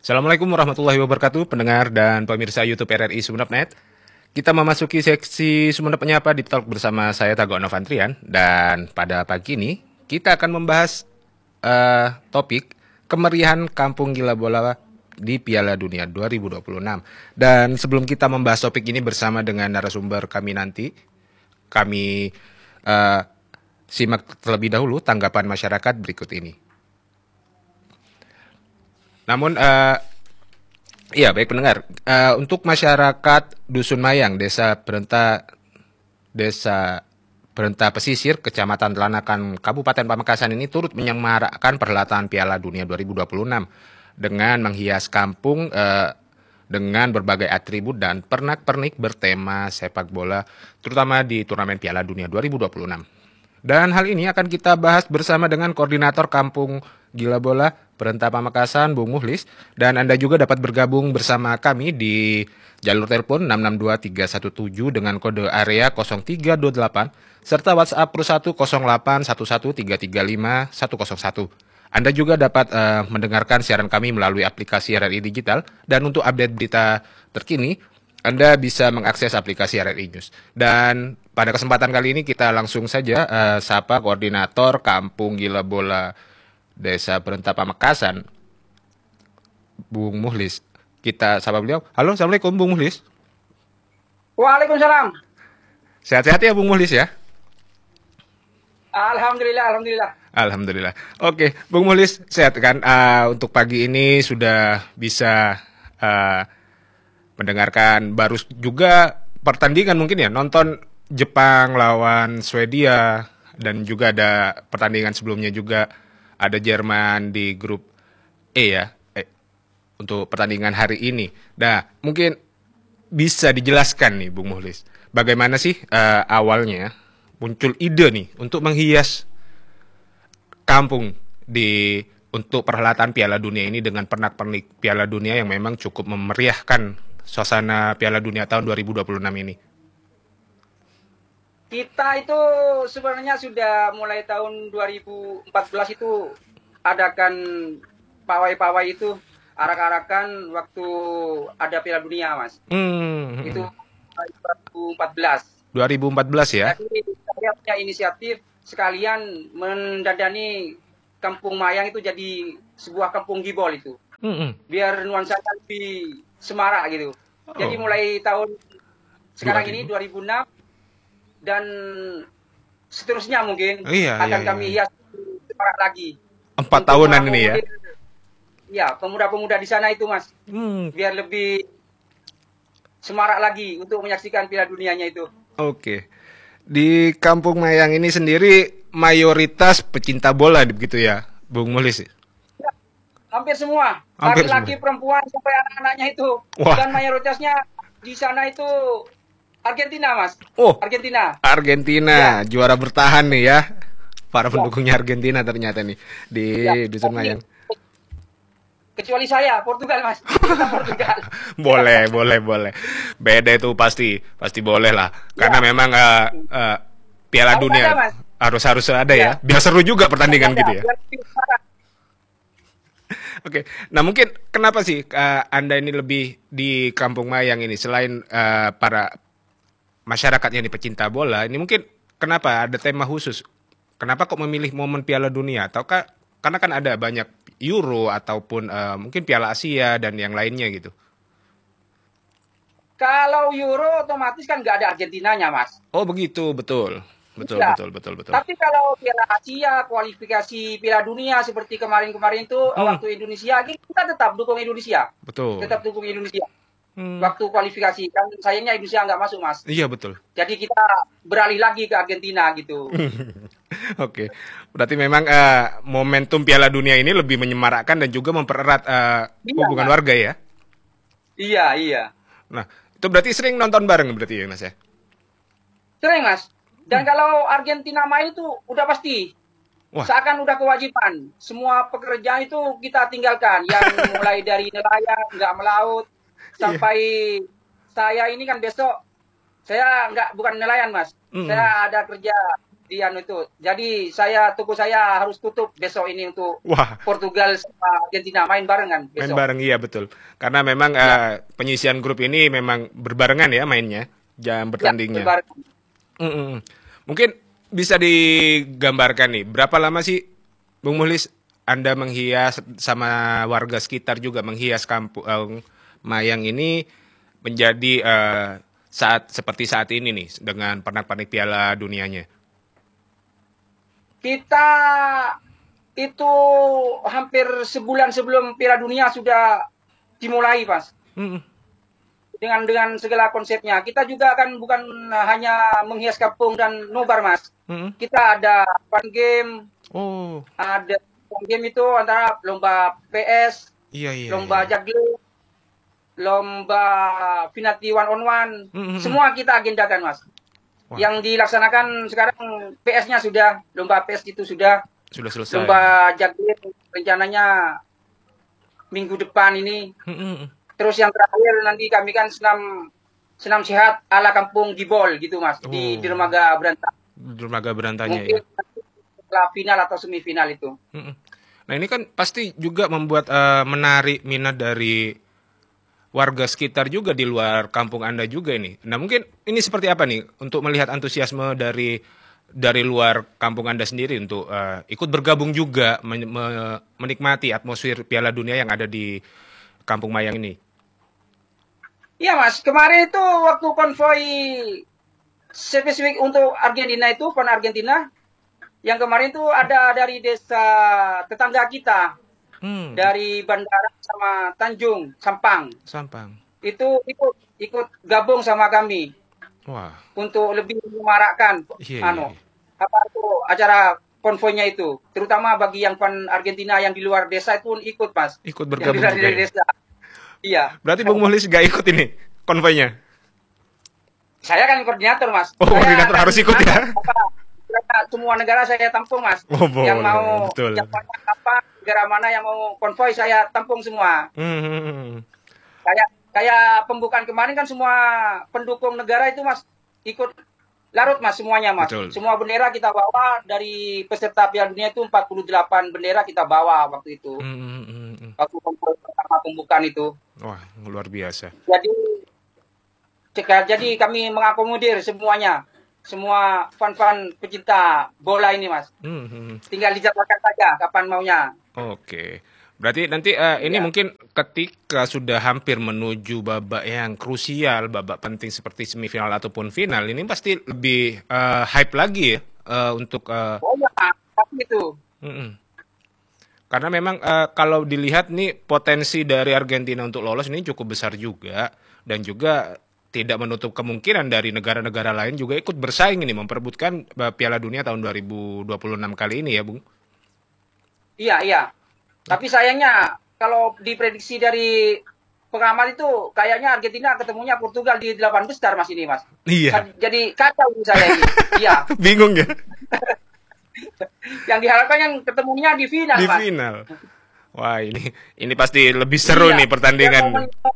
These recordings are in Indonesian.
Assalamualaikum warahmatullahi wabarakatuh, pendengar dan pemirsa YouTube RRI Sumeneb.net. Kita memasuki seksi Sumeneb Menyapa di Talk bersama saya Tagono Vantrian. Dan pada pagi ini kita akan membahas topik kemeriahan Kampung Gila Bola di Piala Dunia 2026. Dan sebelum kita membahas topik ini bersama dengan narasumber kami nanti, kami simak terlebih dahulu tanggapan masyarakat berikut ini. Namun, iya baik pendengar, untuk masyarakat Dusun Mayang, Desa Berenta Pesisir, Kecamatan Telanakan, Kabupaten Pamekasan ini turut menyemarakkan perhelatan Piala Dunia 2026 dengan menghias kampung dengan berbagai atribut dan pernak-pernik bertema sepak bola, terutama di turnamen Piala Dunia 2026. Dan hal ini akan kita bahas bersama dengan Koordinator Kampung Gila Bola Berenta Pamekasan, Bung Muhlis. Dan Anda juga dapat bergabung bersama kami di jalur telepon 662317 dengan kode area 0328 serta WhatsApp plus 10811335101. Anda juga dapat mendengarkan siaran kami melalui aplikasi RRI Digital. Dan untuk update berita terkini, Anda bisa mengakses aplikasi RRI News. Dan pada kesempatan kali ini kita langsung saja sapa Koordinator Kampung Gila Bola Desa Berenta Pamekasan, Bung Muhlis. Kita sapa beliau. Halo, Assalamualaikum Bung Muhlis. Waalaikumsalam. Sehat-sehat ya Bung Muhlis ya? Alhamdulillah. Oke, Bung Muhlis sehat kan? Untuk pagi ini sudah bisa mendengarkan baru juga pertandingan mungkin ya, nonton Jepang lawan Swedia, dan juga ada pertandingan sebelumnya juga ada Jerman di grup E ya, untuk pertandingan hari ini. Nah, mungkin bisa dijelaskan nih Bung Muhlis, bagaimana sih awalnya muncul ide nih untuk menghias kampung untuk perhelatan Piala Dunia ini dengan pernak-pernik Piala Dunia yang memang cukup memeriahkan suasana Piala Dunia tahun 2026 ini. Kita itu sebenarnya sudah mulai tahun 2014 itu adakan pawai-pawai itu arak-arakan waktu ada Piala Dunia, Mas. Itu 2014. 2014 ya? Jadi saya punya inisiatif sekalian mendandani Kampung Mayang itu jadi sebuah kampung gibol itu. Biar nuansanya lebih semarak gitu. Jadi mulai tahun sekarang ini 2006 dan seterusnya mungkin kami hias semarak lagi. 4 tahunan ini ya? Ya, pemuda-pemuda di sana itu Mas. Biar lebih semarak lagi untuk menyaksikan Piala Dunianya itu. Oke. Di Kampung Mayang ini sendiri mayoritas pecinta bola begitu ya, Bung Muhlis? Ya, hampir semua. Laki-laki, perempuan sampai anak-anaknya itu. Wah. Dan mayoritasnya di sana itu Argentina, Mas. Oh, Argentina. Ya. Juara bertahan nih ya. Para pendukungnya Argentina ternyata nih di Dusun Mayang. Kecuali saya, Portugal, Mas. Portugal. boleh. Beda itu pasti boleh lah. Karena memang Piala Dunia harus ada ya. Biar seru juga pertandingan gitu ya. Oke, nah mungkin kenapa sih Anda ini lebih di Kampung Mayang ini selain para masyarakat yang pecinta bola, ini mungkin kenapa ada tema khusus? Kenapa kok memilih momen Piala Dunia? Ataukah karena kan ada banyak Euro ataupun mungkin Piala Asia dan yang lainnya gitu? Kalau Euro otomatis kan nggak ada Argentinanya, Mas. Oh begitu, betul. Tapi kalau Piala Asia, kualifikasi Piala Dunia seperti kemarin-kemarin itu waktu Indonesia, kita tetap dukung Indonesia. Betul. Tetap dukung Indonesia. Waktu kualifikasi, kan sayangnya Indonesia nggak masuk, Mas. Iya, betul. Jadi kita beralih lagi ke Argentina gitu. Oke, berarti memang momentum Piala Dunia ini lebih menyemarakkan dan juga mempererat hubungan warga ya? Iya. Nah, itu berarti sering nonton bareng berarti ya, Mas ya? Sering, Mas. Dan kalau Argentina main itu udah pasti. Wah. Seakan udah kewajiban. Semua pekerjaan itu kita tinggalkan. Yang mulai dari nelayan, nggak melaut, sampai saya ini kan besok, saya bukan nelayan, Mas. Saya ada kerja itu. Jadi toko saya harus tutup besok ini untuk Portugal sama Argentina main barengan besok. Main bareng, iya betul. Karena memang penyisian grup ini memang berbarengan ya mainnya, jam bertandingnya. Mungkin bisa digambarkan nih, berapa lama sih Bung Muhlis Anda menghias sama warga sekitar juga menghias kampung Mayang ini menjadi seperti saat ini nih dengan pernak-pernik Piala Dunianya? Kita itu hampir sebulan sebelum Piala Dunia sudah dimulai, Mas. Dengan segala konsepnya. Kita juga kan bukan hanya menghias kampung dan nobar, Mas. Kita ada fun game. Ada fun game itu antara lomba PS, lomba juggling, lomba penalti one on one. Semua kita agendakan, Mas. Yang dilaksanakan sekarang PS-nya sudah, lomba PS itu sudah selesai. Lomba juggling rencananya minggu depan ini. Terus yang terakhir nanti kami kan senam sehat ala kampung Gibol gitu, Mas, di Dermaga Berantah. Dermaga Berantahnya. Mungkin setelah final atau semifinal itu. Nah ini kan pasti juga membuat menarik minat dari warga sekitar juga di luar kampung Anda juga ini. Nah mungkin ini seperti apa nih untuk melihat antusiasme dari luar kampung Anda sendiri untuk ikut bergabung juga menikmati atmosfer Piala Dunia yang ada di Kampung Mayang ini? Iya, Mas, kemarin itu waktu konvoi spesifik untuk Argentina itu, PON Argentina, yang kemarin itu ada dari desa tetangga kita, dari Bandara sama Tanjung, Sampang. Itu ikut gabung sama kami. Untuk lebih menyemarakkan apa itu acara konvoinya itu, terutama bagi yang PON Argentina yang di luar desa itu pun ikut, Mas. Ikut bergabung juga dari desa. Iya. Berarti Bung Muhlis gak ikut ini konvoinya? Saya kan koordinator, Mas. Koordinator harus ikut ya. Semua negara saya tampung, Mas. Yang mau negara mana yang mau konvoi saya tampung semua. Kayak pembukaan kemarin kan semua pendukung negara itu, Mas, ikut larut, Mas, semuanya, Mas. Betul. Semua bendera kita bawa dari peserta Piala Dunia itu 48 bendera kita bawa waktu itu. Waktu pertama pembukaan itu. Wah, luar biasa. Jadi kami mengakomodir semuanya. Semua fan-fan pecinta bola ini, Mas. Tinggal dijadwalkan saja kapan maunya. Oke. Berarti nanti ini mungkin ketika sudah hampir menuju babak yang krusial, babak penting seperti semifinal ataupun final, ini pasti lebih hype lagi ya untuk. Pasti itu. Karena memang kalau dilihat nih potensi dari Argentina untuk lolos ini cukup besar juga, dan juga tidak menutup kemungkinan dari negara-negara lain juga ikut bersaing ini memperebutkan Piala Dunia tahun 2026 kali ini ya, Bung. Iya. Tapi sayangnya kalau diprediksi dari pengamat itu kayaknya Argentina ketemunya Portugal di 8 besar, Mas, ini, Mas. Iya. Jadi kacau saya ini. Iya. Bingung ya. Yang diharapkan yang ketemunya di final, Mas. Di final. Wah, ini pasti lebih seru nih pertandingan.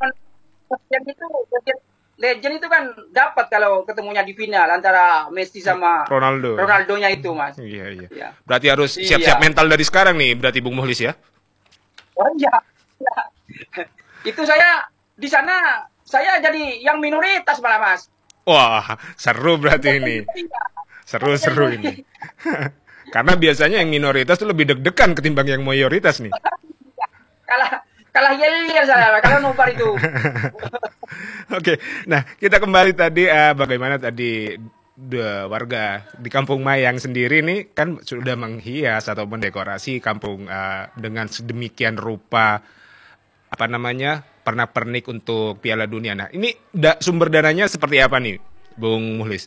Legend itu kan dapat kalau ketemunya di final antara Messi sama Ronaldonya itu, Mas. Iya. Berarti harus siap-siap mental dari sekarang nih, berarti Bung Muhlis ya? Oh iya. Itu saya di sana saya jadi yang minoritas malah, Mas. Wah, seru berarti ini. Seru ini. Karena biasanya yang minoritas tuh lebih deg-degan ketimbang yang mayoritas nih. Kalah yel-yel saya kalau nobar itu. Oke, nah kita kembali tadi bagaimana tadi warga di Kampung Mayang sendiri nih kan sudah menghias atau mendekorasi kampung dengan sedemikian rupa pernak-pernik untuk Piala Dunia. Nah ini sumber dananya seperti apa nih, Bung Muhlis?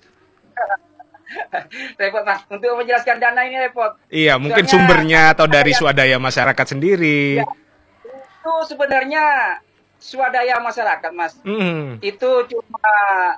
Repot, Mas, untuk menjelaskan dana ini repot. Iya, mungkin sumbernya atau dari swadaya masyarakat sendiri. Ya. Itu sebenarnya swadaya masyarakat, Mas. Itu cuma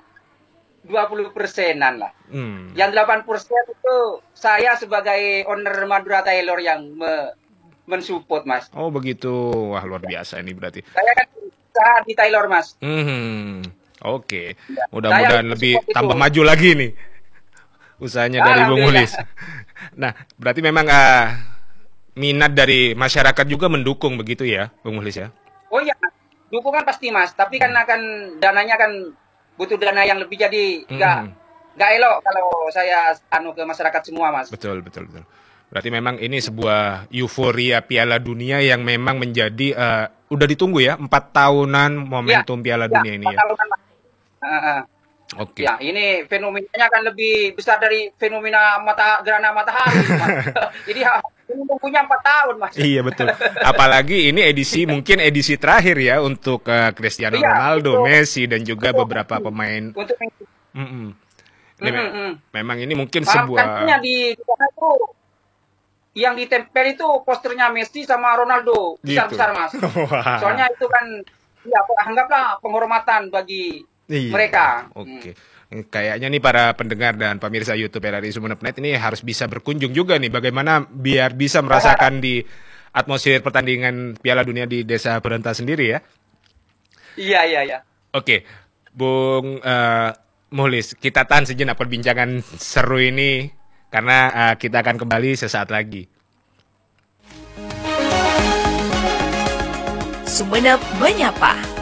20%-an lah. Yang 80% itu saya sebagai owner Madura Tailor yang mensupport, Mas. Oh begitu, wah luar biasa ini berarti. Saya kan usaha di Tailor, Mas. Oke, mudah-mudahan lebih tambah maju lagi nih usahanya dari Bung Muhlis. Nah, berarti memang minat dari masyarakat juga mendukung begitu ya, Bung Muhlis ya? Oh iya, dukungan pasti Mas. Tapi kan akan dananya kan butuh dana yang lebih, jadi nggak elok kalau saya ke masyarakat semua Mas. Betul. Berarti memang ini sebuah euforia Piala Dunia yang memang menjadi udah ditunggu ya, 4 tahunan momentum Piala Dunia ini ya. 4 tahunan, Mas. Oke. Ya, ini fenomenanya akan lebih besar dari fenomena gerhana matahari, Mas. Jadi tunggunya 4 tahun, Mas. Iya betul. Apalagi ini mungkin edisi terakhir ya untuk Cristiano Ronaldo, Messi dan juga beberapa pemain. Memang ini mungkin sebuah. Di itu yang ditempel itu posternya Messi sama Ronaldo besar-besar Mas. Soalnya itu kan ya anggaplah penghormatan bagi mereka. Oke. Kayaknya nih para pendengar dan pemirsa YouTube RRI Sumeneb.net ini harus bisa berkunjung juga nih, bagaimana biar bisa merasakan di atmosfer pertandingan Piala Dunia di Desa Berenta sendiri ya. Iya. Oke, Bung Muhlis, kita tahan sejenak perbincangan seru ini karena kita akan kembali sesaat lagi. Sumeneb Menyapa.